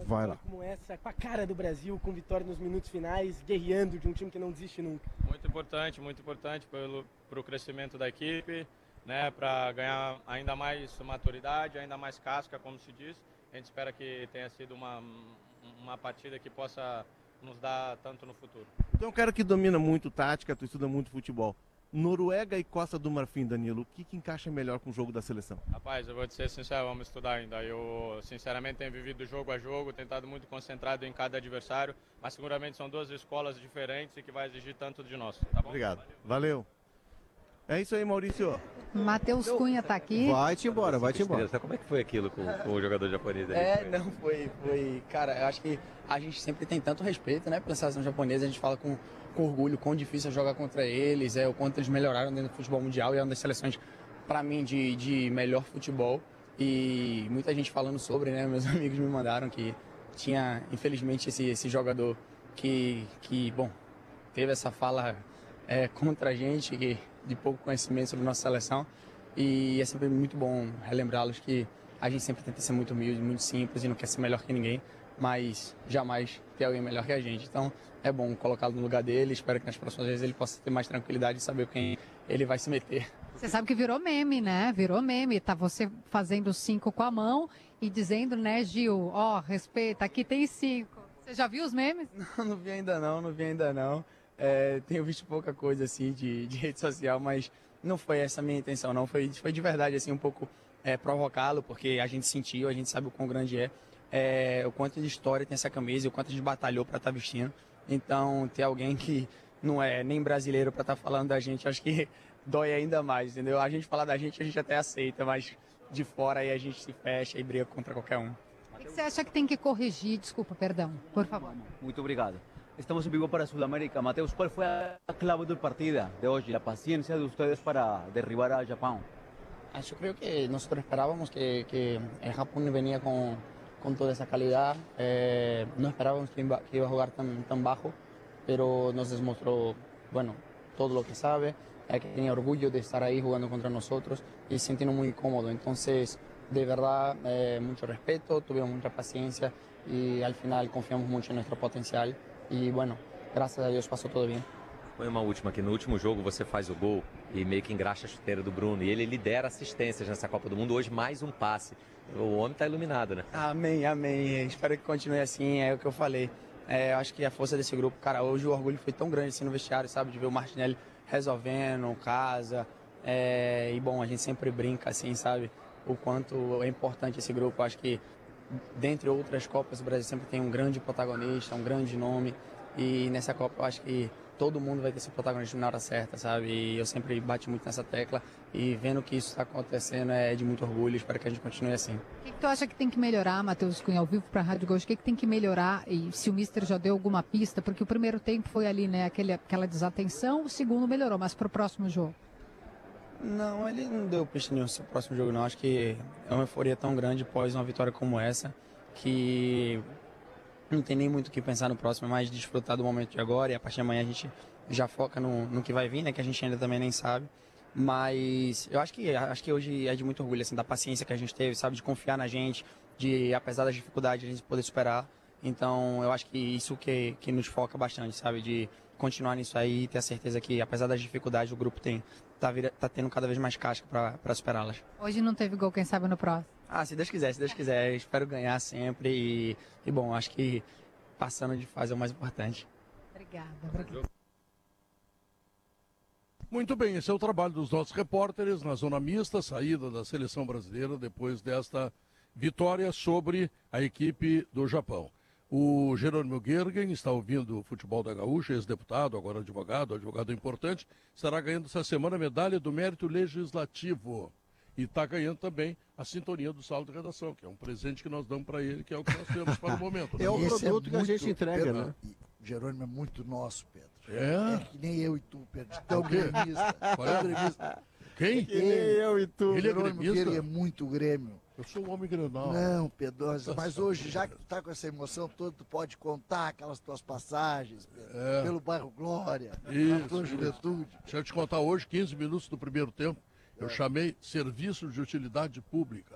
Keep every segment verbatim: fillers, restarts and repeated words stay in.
Vai lá. Como essa, com a cara do Brasil, com vitória nos minutos finais, guerreando de um time que não desiste nunca. Muito importante, muito importante para o crescimento da equipe, né, para ganhar ainda mais maturidade, ainda mais casca, como se diz. A gente espera que tenha sido uma, uma partida que possa nos dar tanto no futuro. Tu é um cara que domina muito tática, tu estuda muito futebol. Noruega e Costa do Marfim, Danilo, o que, que encaixa melhor com o jogo da seleção? Rapaz, eu vou te ser sincero, vamos estudar ainda. Eu, sinceramente, tenho vivido jogo a jogo, tentado muito concentrado em cada adversário, mas seguramente são duas escolas diferentes e que vai exigir tanto de nós, tá bom? Obrigado. Valeu. É isso aí, Maurício. Matheus Cunha tá aqui. Vai-te embora, vai-te embora. Como é que foi aquilo com, com o jogador japonês aí? É, não, foi, foi... Cara, eu acho que a gente sempre tem tanto respeito, né, pela seleção japonesa, a gente fala com, com orgulho quão difícil é jogar contra eles, é o quanto eles melhoraram dentro do futebol mundial, e é uma das seleções, pra mim, de, de melhor futebol, e muita gente falando sobre, né, meus amigos me mandaram que tinha, infelizmente, esse, esse jogador que, que, bom, teve essa fala é, contra a gente, que, de pouco conhecimento sobre a nossa seleção, e é sempre muito bom relembrá-los que a gente sempre tenta ser muito humilde, muito simples e não quer ser melhor que ninguém, mas jamais ter alguém melhor que a gente. Então é bom colocá-lo no lugar dele, espero que nas próximas vezes ele possa ter mais tranquilidade e saber quem ele vai se meter. Você sabe que virou meme, né? Virou meme. Tá você fazendo cinco com a mão e dizendo, né, Gil, ó, oh, respeita, aqui tem cinco. Você já viu os memes? Não, não vi ainda não, não vi ainda não. É, tenho visto pouca coisa assim de, de rede social, mas não foi essa a minha intenção, não. Foi, foi de verdade assim, um pouco é, provocá-lo, porque a gente sentiu, a gente sabe o quão grande é, é, o quanto de história tem essa camisa e o quanto a gente batalhou para estar tá vestindo. Então, ter alguém que não é nem brasileiro para estar tá falando da gente, acho que dói ainda mais, entendeu? A gente falar da gente, a gente até aceita, mas de fora aí a gente se fecha e briga contra qualquer um. O que você acha que tem que corrigir? Desculpa, perdão, por favor. Muito obrigado. Estamos en vivo para Sudamérica. Mateus, ¿cuál fue la clave del partido de hoy? La paciencia de ustedes para derribar a Japón. Yo creo que nosotros esperábamos que, que el Japón venía con, con toda esa calidad. Eh, no esperábamos que iba, que iba a jugar tan, tan bajo, pero nos demostró, bueno, todo lo que sabe, eh, que tenía orgullo de estar ahí jugando contra nosotros y se sintiendo muy cómodo. Entonces, de verdad, eh, mucho respeto, tuvimos mucha paciencia y al final confiamos mucho en nuestro potencial. E, bueno, graças a Deus passou tudo bem. Foi uma última aqui. No último jogo você faz o gol e meio que engraxa a chuteira do Bruno. E ele lidera assistências nessa Copa do Mundo. Hoje mais um passe. O homem está iluminado, né? Amém, amém. Espero que continue assim. É o que eu falei. É, acho que a força desse grupo, cara, hoje o orgulho foi tão grande assim no vestiário, sabe? De ver o Martinelli resolvendo, casa. É, e, bom, a gente sempre brinca assim, sabe? O quanto é importante esse grupo. Acho que dentre outras Copas, o Brasil sempre tem um grande protagonista, um grande nome, e nessa Copa eu acho que todo mundo vai ter esse protagonismo na hora certa, sabe? E eu sempre bati muito nessa tecla, e vendo que isso está acontecendo é de muito orgulho, espero que a gente continue assim. O que, que tu acha que tem que melhorar, Matheus Cunha, ao vivo para a Rádio Gaúcha? O que, que tem que melhorar, e se o Mister já deu alguma pista? Porque o primeiro tempo foi ali, né, aquele, aquela desatenção, o segundo melhorou, mas para o próximo jogo? Não, ele não deu pista nenhuma no próximo jogo, não. Acho que é uma euforia tão grande após uma vitória como essa, que não tem nem muito o que pensar no próximo, é mais desfrutar do momento de agora, e a partir de amanhã a gente já foca no, no que vai vir, né, que a gente ainda também nem sabe. Mas eu acho que, acho que hoje é de muito orgulho, assim, da paciência que a gente teve, sabe, de confiar na gente, de, apesar das dificuldades, a gente poder superar. Então, eu acho que isso que, que nos foca bastante, sabe? De continuar nisso aí e ter a certeza que, apesar das dificuldades, o grupo tem, tá, vira, tá tendo cada vez mais casca para superá-las. Hoje não teve gol, quem sabe no próximo? Ah, se Deus quiser, se Deus quiser. Eu espero ganhar sempre e, e, bom, acho que passando de fase é o mais importante. Obrigada. Obrigada. Muito bem, esse é o trabalho dos nossos repórteres na zona mista, saída da seleção brasileira depois desta vitória sobre a equipe do Japão. O Jerônimo Gergen está ouvindo o futebol da Gaúcha, ex-deputado, agora advogado, advogado importante, estará ganhando essa semana a medalha do mérito legislativo. E está ganhando também a sintonia do Sala de Redação, que é um presente que nós damos para ele, que é o que nós temos para o momento. Né? É o produto é que a gente entrega, Pedro, né? Jerônimo é muito nosso, Pedro. É? É que nem eu e tu, Pedro. Tão gremista. Qual é a gremista? Quem? É que nem eu e tu. Ele é Jerônimo gremista? é muito Grêmio. Eu sou um homem grenal. Não, Pedrosa, mas hoje, já que tu tá com essa emoção toda, tu pode contar aquelas tuas passagens, Pedro, É. pelo bairro Glória, Isso, na tua isso. juventude. Deixa eu te contar hoje, quinze minutos do primeiro tempo, eu chamei Serviço de Utilidade Pública.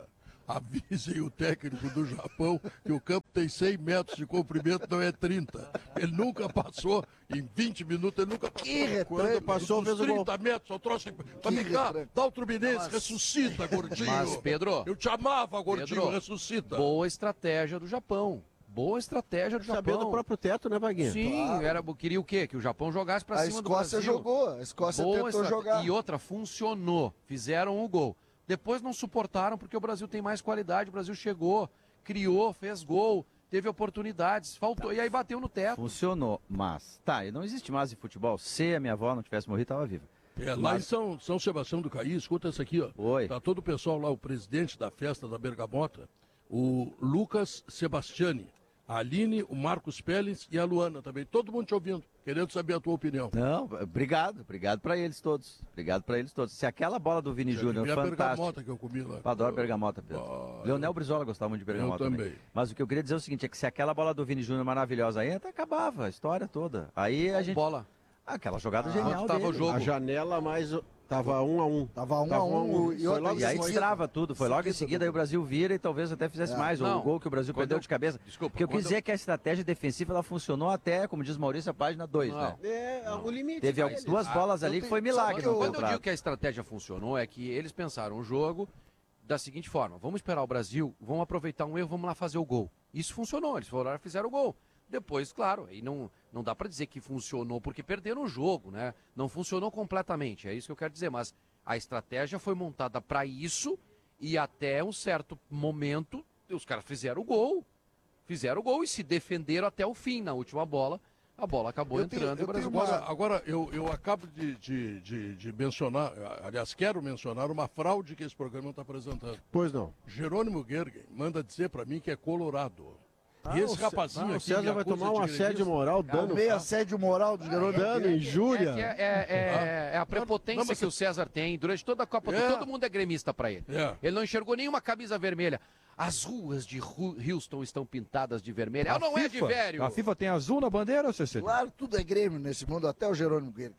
avisem o técnico do Japão que o campo tem cem metros de comprimento, não é trinta. Ele nunca passou em vinte minutos, ele nunca passou. Que retranque. Quando passou, fez trinta metros, só trouxe pra Que cá, retranque. dá o Trubinense, ressuscita, gordinho. Mas, Pedro, Eu te amava, gordinho, Pedro, ressuscita. boa estratégia do Japão. Boa estratégia do Sabendo Japão. do próprio teto, né, Vaguinho? Sim, Claro. era, queria o quê? Que o Japão jogasse pra A cima do Escócia Brasil. jogou, a Escócia Boa tentou estrate- jogar. E outra, funcionou. Fizeram o gol. Depois não suportaram porque o Brasil tem mais qualidade. O Brasil chegou, criou, fez gol, teve oportunidades, faltou. E aí bateu no teto. Funcionou, mas... Tá, e não existe mais em futebol. Se a minha avó não tivesse morrido, estava viva. É, lá em São, São Sebastião do Caí, escuta essa aqui, ó. Oi. Tá todo o pessoal lá, o presidente da festa da Bergamota, o Lucas Sebastiani, a Aline, o Marcos Pellens e a Luana também. Todo mundo te ouvindo, querendo saber a tua opinião. Não, obrigado, obrigado pra eles todos. Obrigado pra eles todos. Se aquela bola do Vini Júnior, E a fantástica. bergamota que eu comi lá. Eu adoro bergamota, Pedro. Ah, Leonel Brizola gostava muito de bergamota eu também. Mas o que eu queria dizer é o seguinte, é que se aquela bola do Vini Júnior maravilhosa entra, acabava a história toda. Aí a gente... Bola. Ah, aquela jogada Ah, genial quanto tava dele. o jogo? A janela mais... Tava um a um. Tava um Tava a um. um. E, Foi outra, logo E aí seguida. destrava tudo. Foi logo em Seguida seguida, aí o Brasil vira e talvez até fizesse É. mais. Não, o gol que o Brasil quando perdeu eu- de cabeça. Desculpa, O que eu quis quando dizer é que a estratégia defensiva ela funcionou até, como diz Maurício, a página dois, Não. né? É, o limite. Teve deles. duas bolas eu ali que tenho- foi milagre sabe no que eu- Quando eu contrato. digo que a estratégia funcionou, é que eles pensaram o jogo da seguinte forma: vamos esperar o Brasil, vamos aproveitar um erro, vamos lá fazer o gol. Isso funcionou, eles foram lá e fizeram o gol. Depois, claro, aí não, não dá para dizer que funcionou porque perderam o jogo, né? Não funcionou completamente, é isso que eu quero dizer, mas a estratégia foi montada para isso e até um certo momento os caras fizeram o gol. Fizeram o gol e se defenderam até o fim na última bola. A bola acabou Eu tenho- entrando e eu o Brasil tenho uma- Agora, agora eu, eu acabo de, de, de, de mencionar, aliás, quero mencionar uma fraude que esse programa está apresentando. Pois não. Jerônimo Gergen manda dizer para mim que é colorado. Ah, e esse o Ce- rapazinho ah, o aqui César me vai acusa tomar um de assédio gremista. moral, dano. Meio assédio moral do Jerônimo. Dano, injúria. É, que é, é- é- é a prepotência Não, mas que o César tem durante toda a Copa. do- É. Todo mundo é gremista para ele. É. Ele não enxergou nenhuma camisa vermelha. As ruas de Ru- Houston estão pintadas de vermelho. A Ela não é de FIFA velho. A FIFA tem azul na bandeira, C C? Claro, tudo é Grêmio nesse mundo, até o Jerônimo Guerra.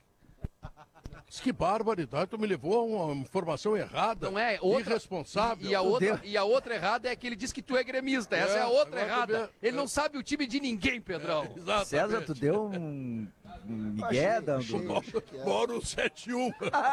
Que barbaridade, tu me levou a uma informação errada. Não é outra. Irresponsável. E a, outra, e a outra errada é que ele diz que tu é gremista. Essa é, É, a outra agora tu errada. vê. Ele não sabe o time de ninguém, Pedrão. Exatamente. César, tu deu um, um migué dando. Moro sete um.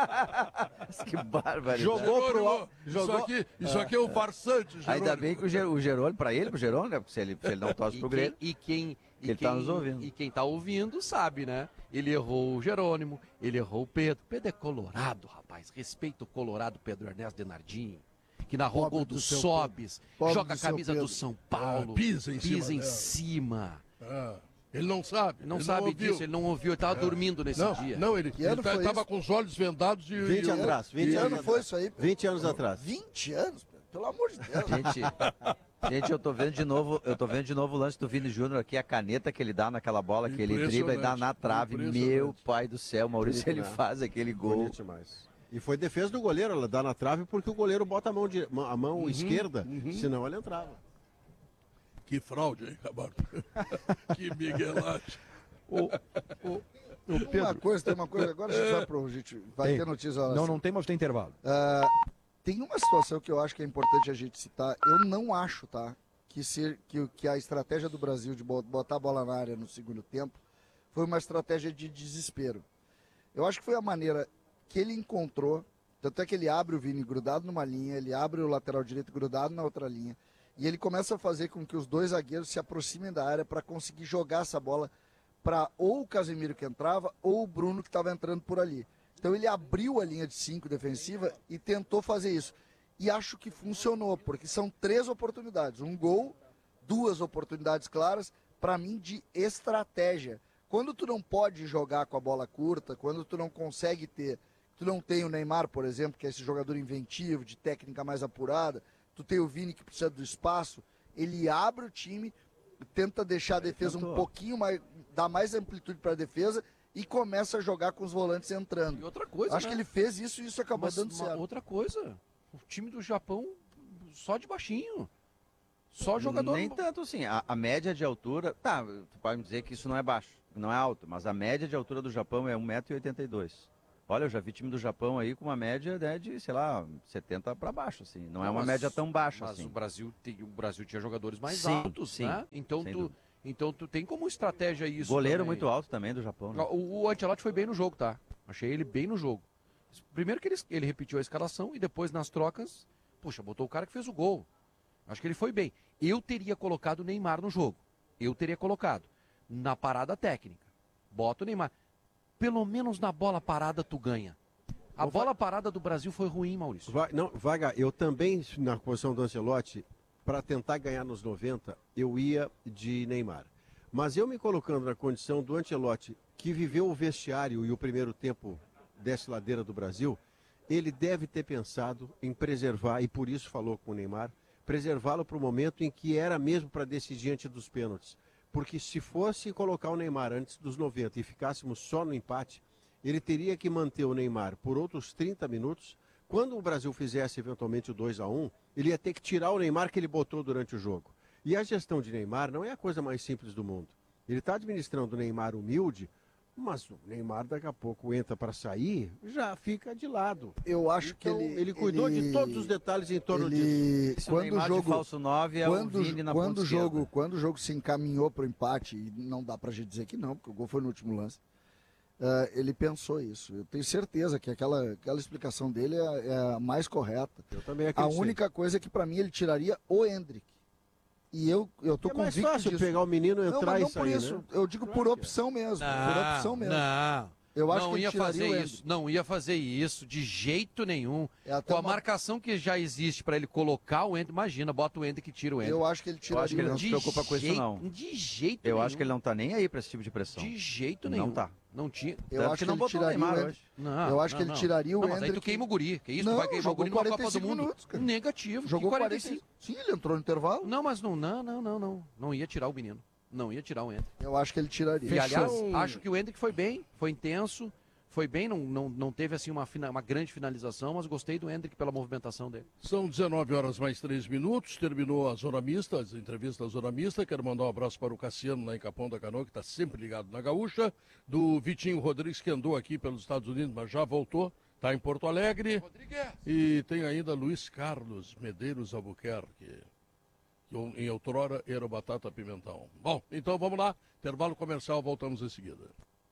Que barbaridade. Jogou pro Jerônimo, alto. Isso, Jogou... aqui, isso aqui é um farsante, Ainda Jerônimo. bem que o, Ger- o Jerônimo, pra ele, pro Jerônimo, né? Porque se ele, se ele não torce E pro quem, Grêmio. e quem, e Ele quem, tá nos ouvindo. E quem tá ouvindo sabe, né? Ele errou o Jerônimo, ele errou o Pedro. Pedro é colorado, rapaz. Respeita o colorado Pedro Ernesto Denardim, que narrou o Pobre gol do do seu Sobis, Pobre joga a do seu camisa do Pedro. São Paulo, Ah, pisa em pisa cima em dela. cima. Ah, ele não sabe. Ele não ele sabe ouviu. disso, ele não ouviu, ele tava dormindo nesse Não, dia. não, ele Que ano foi estava isso? com os olhos vendados e... vinte e- atrás. Que vinte ano anos foi atrás. isso aí? vinte anos atrás. vinte anos? Pelo amor de Deus. Gente, gente, eu tô vendo de novo, eu tô vendo de novo o lance do Vini Júnior aqui, a caneta que ele dá naquela bola, que ele dribla e dá na trave. Impressionante. Meu pai do céu, Maurício, Bonito, ele né? faz aquele gol. Bonito demais. E foi defesa do goleiro, ela dá na trave porque o goleiro bota a mão, de, a mão esquerda, senão ela entrava. Que fraude, hein, Camargo? Que miguelagem. O, o, o Tem uma Pedro. coisa, tem uma coisa. Agora a gente vai pro. A gente vai Tem. ter notícia. Não, não tem, mas tem intervalo. Ah, tem uma situação que eu acho que é importante a gente citar. Eu não acho, tá? Que, ser, que, que a estratégia do Brasil de bo- botar a bola na área no segundo tempo foi uma estratégia de desespero. Eu acho que foi a maneira que ele encontrou. Tanto é que ele abre o Vini grudado numa linha, ele abre o lateral direito grudado na outra linha. E ele começa a fazer com que os dois zagueiros se aproximem da área para conseguir jogar essa bola para ou o Casemiro que entrava ou o Bruno que estava entrando por ali. Então ele abriu a linha de cinco defensiva e tentou fazer isso. E acho que funcionou, porque são três oportunidades. Um gol, duas oportunidades claras, para mim, de estratégia. Quando tu não pode jogar com a bola curta, quando tu não consegue ter, tu não tem o Neymar, por exemplo, que é esse jogador inventivo, de técnica mais apurada, tu tem o Vini que precisa do espaço, ele abre o time, tenta deixar a defesa um tentou. pouquinho mais, dá mais amplitude para a defesa e começa a jogar com os volantes entrando. E outra coisa, Acho né? que ele fez isso e isso acabou Mas dando uma certo. outra coisa, o time do Japão só de baixinho. Só jogador... Nem tanto assim, a, a média de altura, tá, tu pode me dizer que isso não é baixo, não é alto, mas a média de altura do Japão é um metro e oitenta e dois. Olha, eu já vi time do Japão aí com uma média, né, de, sei lá, setenta para baixo, assim. Não, não é uma mas, média tão baixa, mas assim. o Brasil, tem, o Brasil tinha jogadores mais Sim, altos, sim, né? Então sem tu, dúvida. então tu tem como estratégia isso Goleiro também. muito alto também do Japão, né? O, o Ancelotti foi bem no jogo, tá? Achei ele bem no jogo. Primeiro que ele, ele repetiu a escalação e depois nas trocas, puxa, botou o cara que fez o gol. Acho que ele foi bem. Eu teria colocado o Neymar no jogo. Eu teria colocado. Na parada técnica. Bota o Neymar. Pelo menos na bola parada tu ganha. A Ô, bola parada do Brasil foi ruim, Maurício. Vai, não, Vaga, eu também, na posição do Ancelotti, para tentar ganhar nos noventa, eu ia de Neymar. Mas eu me colocando na condição do Ancelotti, que viveu o vestiário e o primeiro tempo dessa ladeira do Brasil, ele deve ter pensado em preservar, e por isso falou com o Neymar, preservá-lo para o momento em que era mesmo para decidir antes dos pênaltis. Porque se fosse colocar o Neymar antes dos noventa e ficássemos só no empate, ele teria que manter o Neymar por outros trinta minutos. Quando o Brasil fizesse eventualmente o dois a um, ele ia ter que tirar o Neymar que ele botou durante o jogo. E a gestão de Neymar não é a coisa mais simples do mundo. Ele está administrando o Neymar humilde, mas o Neymar daqui a pouco entra para sair, já fica de lado. Eu acho então, que ele... ele cuidou ele, de todos os detalhes em torno ele, disso. Quando o jogo, falso nove é quando, o Vini na quando ponta o jogo, esquerda. Quando o jogo se encaminhou para o empate, e não dá para a gente dizer que não, porque o gol foi no último lance, uh, ele pensou isso. Eu tenho certeza que aquela, aquela explicação dele é, é a mais correta. Eu também a acredito. única coisa é que para mim ele tiraria o Endrick. E eu, eu tô É mais convicto fácil disso. pegar o menino, Não, entrar mas e não por sair, isso. né? Eu digo por opção mesmo. por opção mesmo. Não, Eu acho não que ele ia tiraria fazer o Endrick. isso, não ia fazer isso de jeito nenhum. É até Com a uma- marcação que já existe para ele colocar o Ender, imagina, bota o Ender que tira o Ender. Eu acho que ele Eu acho que ele não se De preocupa com isso, jeito- não. De jeito Eu nenhum. acho que ele não tá nem aí para esse tipo de pressão. De jeito Não nenhum. tá. Não tinha. Eu Tanto acho que não ele botou o tiraria Neymar o Endrick. hoje. Não, Eu acho não, que ele não. tiraria o não, mas aí tu Endrick. queima o guri. Que isso? Não, tu vai queimar o jogou guri numa Copa do quarenta e cinco Mundo. minutos, cara. Negativo. Jogou que quarenta e cinco. Sim, ele entrou no intervalo. Não, mas não, não, não, não, não. Não ia tirar o menino. Não ia tirar o Ender. Eu acho que ele tiraria. E, aliás, acho que o Hendrick foi bem, foi intenso, foi bem, não, não, não teve assim uma, fina- uma grande finalização, mas gostei do Hendrick pela movimentação dele. São dezenove horas mais três minutos, terminou a Zona Mista, as entrevistas da Zona Mista. Quero mandar um abraço para o Cassiano lá em Capão da Canoa, que está sempre ligado na Gaúcha. Do Vitinho Rodrigues, que andou aqui pelos Estados Unidos, mas já voltou, está em Porto Alegre. E tem ainda Luiz Carlos Medeiros Albuquerque, que em outrora era o Batata Pimentão. Bom, então vamos lá, intervalo comercial, voltamos em seguida.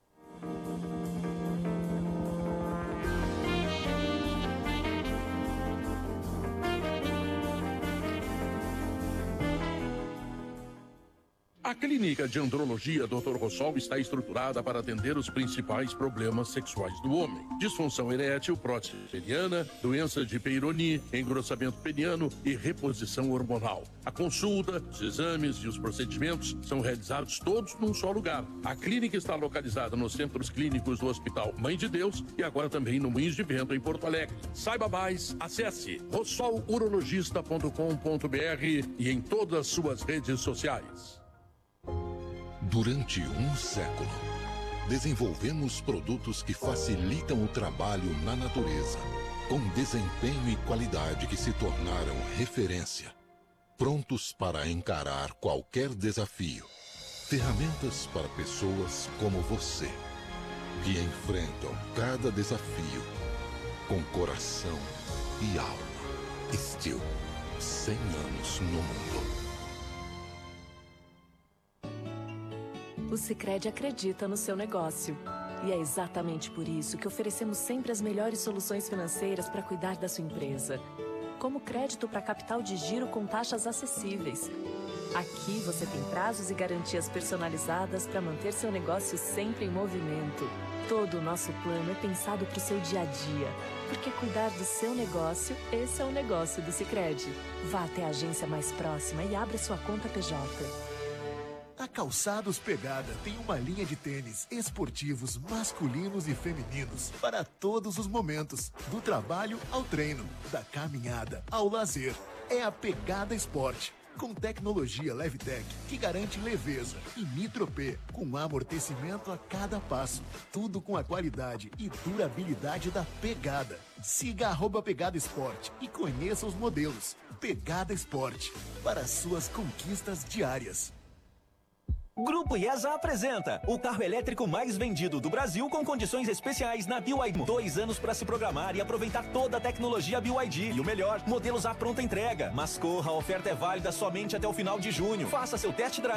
A clínica de andrologia doutor Rossol está estruturada para atender os principais problemas sexuais do homem: disfunção erétil, próstata peniana, doença de Peyronie, engrossamento peniano e reposição hormonal. A consulta, os exames e os procedimentos são realizados todos num só lugar. A clínica está localizada nos centros clínicos do Hospital Mãe de Deus e agora também no Moinhos de Vento, em Porto Alegre. Saiba mais, acesse rossol urologista ponto com ponto br e em todas as suas redes sociais. Durante um século, desenvolvemos produtos que facilitam o trabalho na natureza, com desempenho e qualidade que se tornaram referência, prontos para encarar qualquer desafio. Ferramentas para pessoas como você, que enfrentam cada desafio com coração e alma. Steel, cem anos no mundo. O Sicredi acredita no seu negócio. E é exatamente por isso que oferecemos sempre as melhores soluções financeiras para cuidar da sua empresa. Como crédito para capital de giro com taxas acessíveis. Aqui você tem prazos e garantias personalizadas para manter seu negócio sempre em movimento. Todo o nosso plano é pensado para o seu dia a dia. Porque cuidar do seu negócio, esse é o negócio do Sicredi. Vá até a agência mais próxima e abra sua conta P J. A Calçados Pegada tem uma linha de tênis esportivos masculinos e femininos para todos os momentos, do trabalho ao treino, da caminhada ao lazer. É a Pegada Sport, com tecnologia Levtech que garante leveza e Nitro-P, com amortecimento a cada passo. Tudo com a qualidade e durabilidade da Pegada. Siga arroba Pegada Sport e conheça os modelos. Pegada Sport, para suas conquistas diárias. Grupo IESA apresenta o carro elétrico mais vendido do Brasil com condições especiais na B Y D. Dois anos para se programar e aproveitar toda a tecnologia B Y D. E o melhor, modelos à pronta entrega. Mas corra, a oferta é válida somente até o final de junho. Faça seu test drive.